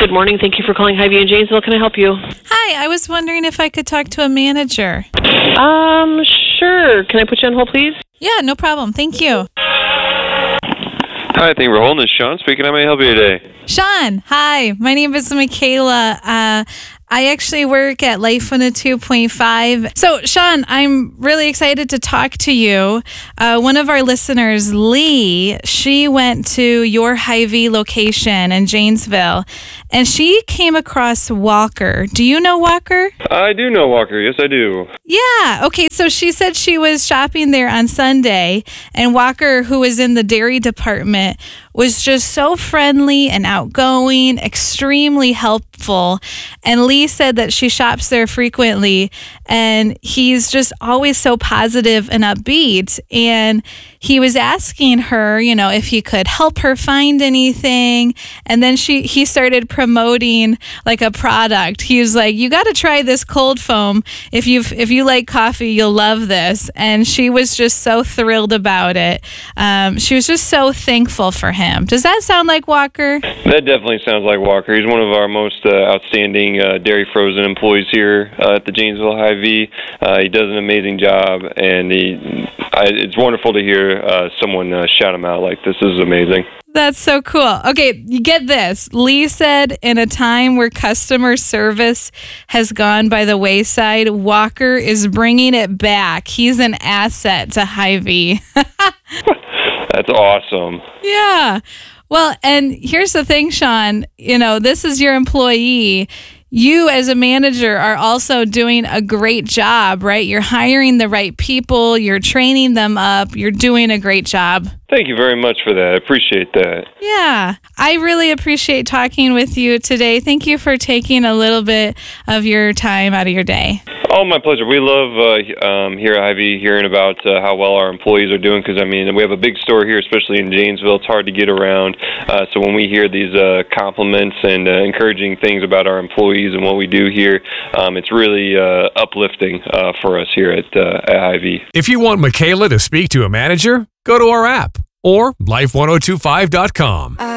Good morning. Thank you for calling Hy-Vee in Janesville. Can I help you? Hi, I was wondering if I could talk to a manager. Sure. Can I put you on hold, please? Yeah, no problem. Thank you. Hi, thank you for holding this. Sean speaking. How may I help you today? Sean, hi. My name is Michaela. I actually work at Life 102.5. So, Sean, I'm really excited to talk to you. One of our listeners, Lee, she went to your Hy-Vee location in Janesville, and she came across Walker. Do you know Walker? I do know Walker. Yes, I do. Yeah. Okay. So she said she was shopping there on Sunday, and Walker, who was in the dairy department, was just so friendly and outgoing, extremely helpful. And Lee said that she shops there frequently, and he's just always so positive and upbeat. And he was asking her, if he could help her find anything. And then he started promoting like a product. He was like, "You got to try this cold foam. If you like coffee, you'll love this." And she was just so thrilled about it. She was just so thankful for him. Does that sound like Walker? That definitely sounds like Walker. He's one of our most outstanding dairy frozen employees here at the Janesville Hy-Vee. He does an amazing job, and it's wonderful to hear someone shout him out like this. This is amazing. That's so cool. Okay, you get this. Lee said in a time where customer service has gone by the wayside, Walker is bringing it back. He's an asset to Hy-Vee. That's awesome. Yeah. Well, and here's the thing, Sean. This is your employee. You as a manager are also doing a great job, right? You're hiring the right people. You're training them up. You're doing a great job. Thank you very much for that. I appreciate that. Yeah, I really appreciate talking with you today. Thank you for taking a little bit of your time out of your day. Oh, my pleasure. We love here at Hy-Vee hearing about how well our employees are doing because, we have a big store here, especially in Janesville. It's hard to get around. So when we hear these compliments and encouraging things about our employees and what we do here, it's really uplifting for us here at Hy-Vee. If you want Michaela to speak to a manager, go to our app or life1025.com.